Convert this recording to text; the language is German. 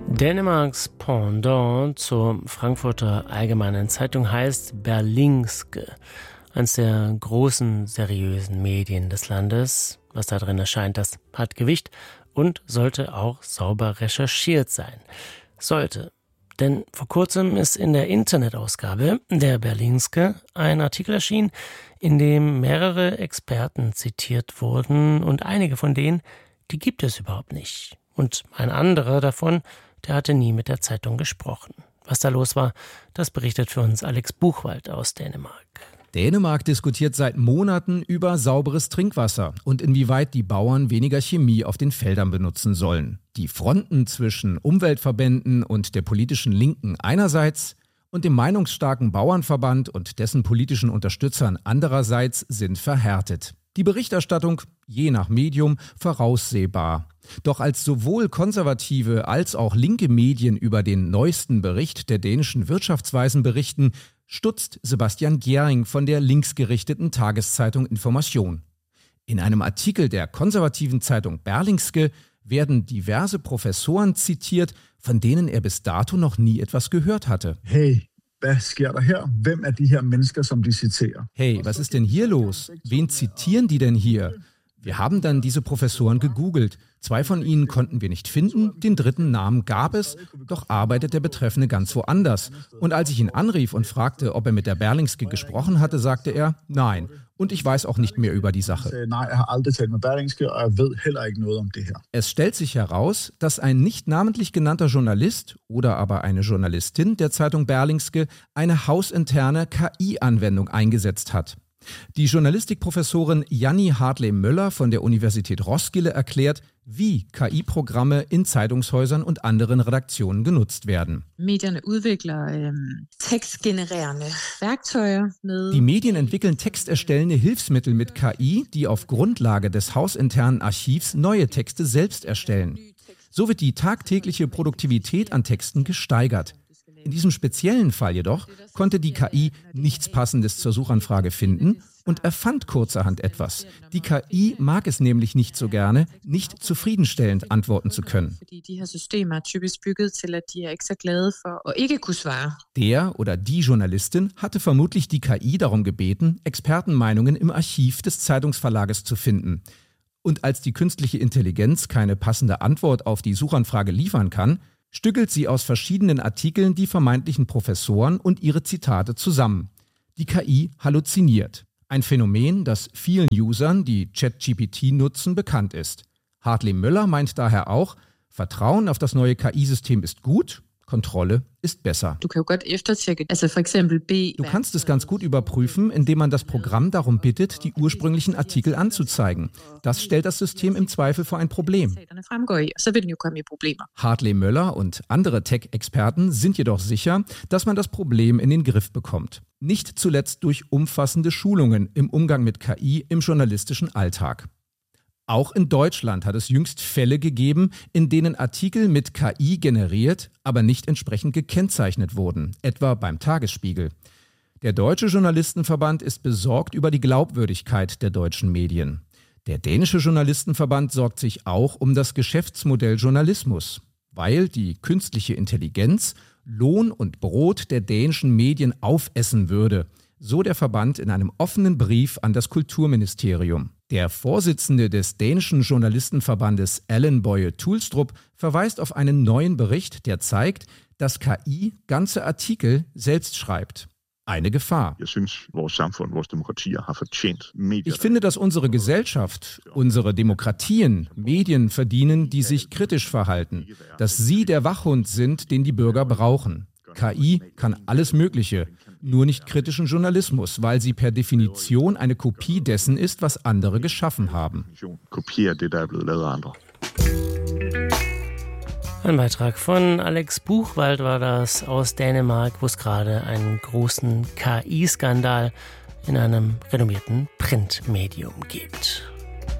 Dänemarks Pendant zur Frankfurter Allgemeinen Zeitung heißt Berlingske, eines der großen, seriösen Medien des Landes. Was da drin erscheint, das hat Gewicht und sollte auch sauber recherchiert sein. Sollte. Denn vor kurzem ist in der Internetausgabe der Berlingske ein Artikel erschienen, in dem mehrere Experten zitiert wurden und einige von denen, die gibt es überhaupt nicht. Und ein anderer davon, der hatte nie mit der Zeitung gesprochen. Was da los war, das berichtet für uns Alex Buchwald aus Dänemark. Dänemark diskutiert seit Monaten über sauberes Trinkwasser und inwieweit die Bauern weniger Chemie auf den Feldern benutzen sollen. Die Fronten zwischen Umweltverbänden und der politischen Linken einerseits und dem meinungsstarken Bauernverband und dessen politischen Unterstützern andererseits sind verhärtet. Die Berichterstattung, je nach Medium, voraussehbar. Doch als sowohl konservative als auch linke Medien über den neuesten Bericht der dänischen Wirtschaftsweisen berichten, stutzt Sebastian Gjering von der linksgerichteten Tageszeitung Information. In einem Artikel der konservativen Zeitung Berlingske werden diverse Professoren zitiert, von denen er bis dato noch nie etwas gehört hatte. Hey, was sker der her? Hvem er die her Mennesker, som de citerer? Hey, was ist denn hier los? Wen zitieren die denn hier? Wir haben dann diese Professoren gegoogelt. 2 von ihnen konnten wir nicht finden, den dritten Namen gab es, doch arbeitet der Betreffende ganz woanders. Und als ich ihn anrief und fragte, ob er mit der Berlingske gesprochen hatte, sagte er, nein. Und ich weiß auch nicht mehr über die Sache. Es stellt sich heraus, dass ein nicht namentlich genannter Journalist oder aber eine Journalistin der Zeitung Berlingske eine hausinterne KI-Anwendung eingesetzt hat. Die Journalistikprofessorin Janni Hartley-Möller von der Universität Roskilde erklärt, wie KI-Programme in Zeitungshäusern und anderen Redaktionen genutzt werden. Die Medien entwickeln texterstellende Hilfsmittel mit KI, die auf Grundlage des hausinternen Archivs neue Texte selbst erstellen. So wird die tagtägliche Produktivität an Texten gesteigert. In diesem speziellen Fall jedoch konnte die KI nichts Passendes zur Suchanfrage finden und erfand kurzerhand etwas. Die KI mag es nämlich nicht so gerne, nicht zufriedenstellend antworten zu können. Der oder die Journalistin hatte vermutlich die KI darum gebeten, Expertenmeinungen im Archiv des Zeitungsverlages zu finden. Und als die künstliche Intelligenz keine passende Antwort auf die Suchanfrage liefern kann, stückelt sie aus verschiedenen Artikeln die vermeintlichen Professoren und ihre Zitate zusammen. Die KI halluziniert. Ein Phänomen, das vielen Usern, die ChatGPT nutzen, bekannt ist. Hartley-Möller meint daher auch, Vertrauen auf das neue KI-System ist gut, Kontrolle ist besser. Du kannst es ganz gut überprüfen, indem man das Programm darum bittet, die ursprünglichen Artikel anzuzeigen. Das stellt das System im Zweifel vor ein Problem. Hartley-Möller und andere Tech-Experten sind jedoch sicher, dass man das Problem in den Griff bekommt. Nicht zuletzt durch umfassende Schulungen im Umgang mit KI im journalistischen Alltag. Auch in Deutschland hat es jüngst Fälle gegeben, in denen Artikel mit KI generiert, aber nicht entsprechend gekennzeichnet wurden, etwa beim Tagesspiegel. Der Deutsche Journalistenverband ist besorgt über die Glaubwürdigkeit der deutschen Medien. Der Dänische Journalistenverband sorgt sich auch um das Geschäftsmodell Journalismus, weil die künstliche Intelligenz Lohn und Brot der dänischen Medien aufessen würde, so der Verband in einem offenen Brief an das Kulturministerium. Der Vorsitzende des dänischen Journalistenverbandes Ellen Boye Tulstrup verweist auf einen neuen Bericht, der zeigt, dass KI ganze Artikel selbst schreibt. Eine Gefahr. Ich finde, dass unsere Gesellschaft, unsere Demokratien, Medien verdienen, die sich kritisch verhalten, dass sie der Wachhund sind, den die Bürger brauchen. KI kann alles Mögliche, nur nicht kritischen Journalismus, weil sie per Definition eine Kopie dessen ist, was andere geschaffen haben. Ein Beitrag von Alex Buchwald war das aus Dänemark, wo es gerade einen großen KI-Skandal in einem renommierten Printmedium gibt.